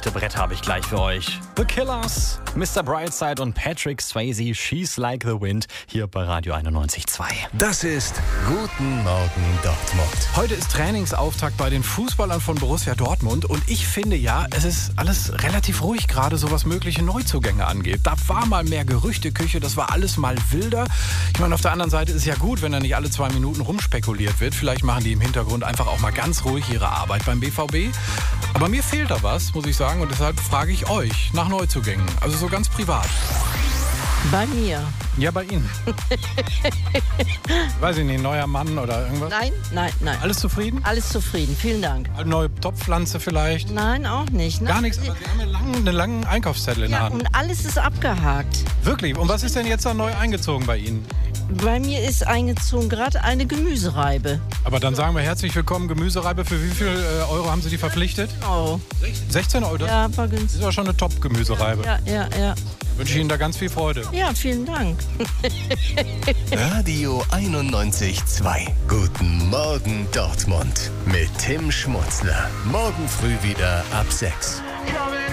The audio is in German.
echte Brett habe ich gleich für euch. The Killers, Mr. Brightside und Patrick Swayze, She's Like the Wind, hier bei Radio 91.2. Das ist Guten Morgen Dortmund. Heute ist Trainingsauftakt bei den Fußballern von Borussia Dortmund und ich finde ja, es ist alles relativ ruhig gerade, so was mögliche Neuzugänge angeht. Da war mal mehr Gerüchteküche, das war alles mal wilder. Ich meine, auf der anderen Seite ist es ja gut, wenn da nicht alle 2 Minuten rumspekuliert wird. Vielleicht machen die im Hintergrund einfach auch mal ganz ruhig ihre Arbeit beim BVB. Aber mir fehlt da was, muss ich sagen, und deshalb frage ich euch nach Neuzugängen. Also so ganz privat. Bei mir. Ja, bei Ihnen. Weiß ich nicht, neuer Mann oder irgendwas? Nein. Alles zufrieden? Alles zufrieden, vielen Dank. Eine neue Topfpflanze vielleicht? Nein, auch nicht. Gar nichts, aber Sie haben einen langen Einkaufszettel in der Ja, Hand. und alles ist abgehakt. Wirklich? Und was ist denn jetzt da neu eingezogen bei Ihnen? Bei mir ist eingezogen gerade eine Gemüsereibe. Aber dann sagen wir herzlich willkommen, Gemüsereibe. Für wie viel Euro haben Sie die verpflichtet? Oh. 16 Euro? Das Ja, war günstig. ist aber schon eine Top-Gemüsereibe. Ja. Wünsche ich Ihnen da ganz viel Freude. Ja, vielen Dank. Radio 91.2. Guten Morgen Dortmund mit Tim Schmutzler. Morgen früh wieder ab 6.